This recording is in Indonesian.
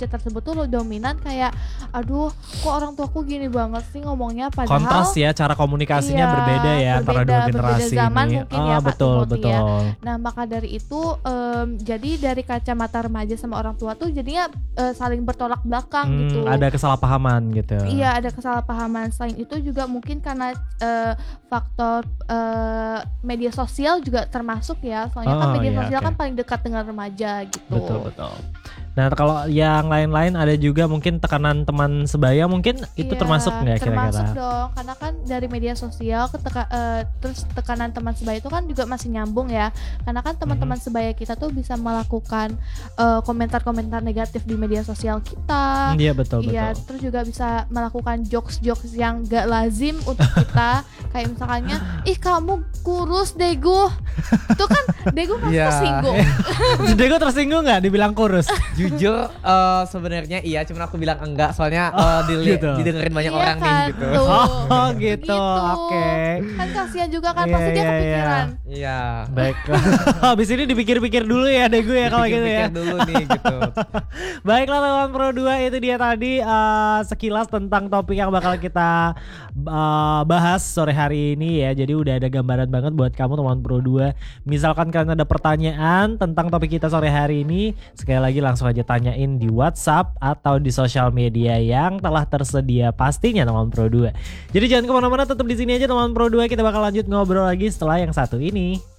remaja tersebut tuh dominan kayak aduh kok orang tuaku gini banget sih ngomongnya, padahal kontras ya, cara komunikasinya berbeda ya antara dua generasi zaman ini. mungkin ya Kak Betul Timothy betul. ya. Nah maka dari itu jadi dari kacamata remaja sama orang tua tuh jadinya saling bertolak belakang gitu. Ada kesalahpahaman gitu. Iya, ada kesalahpahaman. Selain itu juga mungkin karena faktor media sosial juga termasuk ya. Soalnya kan media sosial kan paling dekat dengan remaja gitu. Betul. Nah kalau yang lain-lain ada juga mungkin tekanan teman sebaya mungkin itu termasuk nggak kira-kira? Termasuk dong, karena kan dari media sosial terus tekanan teman sebaya itu kan juga masih nyambung ya. Karena kan teman-teman sebaya kita tuh bisa melakukan komentar-komentar negatif di media sosial kita. Iya betul. Terus juga bisa melakukan jokes-jokes yang gak lazim untuk kita. Kayak misalnya, ih kamu kurus Degu. Itu kan Degu masih tersinggung. Degu tersinggung nggak dibilang kurus? Jujur sebenarnya iya, cuman aku bilang enggak soalnya didengerin banyak orang kan, nih gitu. Gitu. Oke. Kan kasihan juga kan, pasti dia kepikiran. Iya. Baik. Habis ini dipikir-pikir dulu ya Degu ya kalau gitu ya. Pikir dulu nih gitu. Baiklah teman Pro 2, itu dia tadi sekilas tentang topik yang bakal kita bahas sore hari ini ya. Jadi udah ada gambaran banget buat kamu teman Pro 2. Misalkan kalian ada pertanyaan tentang topik kita sore hari ini, sekali lagi langsung aja tanyain di WhatsApp atau di sosial media yang telah tersedia pastinya teman Pro 2. Jadi jangan kemana-mana, tetap di sini aja teman Pro 2. Kita bakal lanjut ngobrol lagi setelah yang satu ini.